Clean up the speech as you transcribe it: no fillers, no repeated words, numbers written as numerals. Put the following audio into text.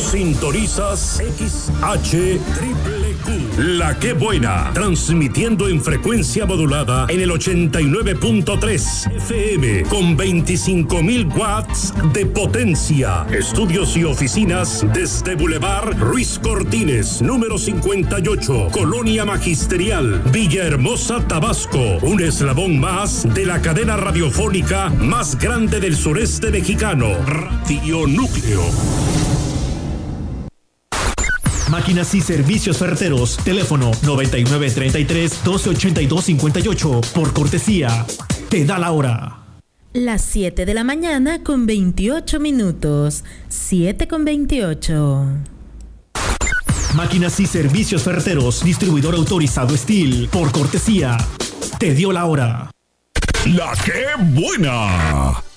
Sintonizas XH-Q, La Que Buena, transmitiendo en frecuencia modulada en el 89.3 FM con 25.000 watts de potencia. Estudios y oficinas desde Boulevard Ruiz Cortines, número 58, Colonia Magisterial, Villahermosa, Tabasco. Un eslabón más de la cadena radiofónica más grande del sureste mexicano, Radio Núcleo. Máquinas y servicios ferreteros. Teléfono 9933-1282-58. Por cortesía, te da la hora. Las 7 de la mañana con 28 minutos. 7:28. Máquinas y servicios ferreteros. Distribuidor autorizado Steel. Por cortesía, te dio la hora. La Que Buena.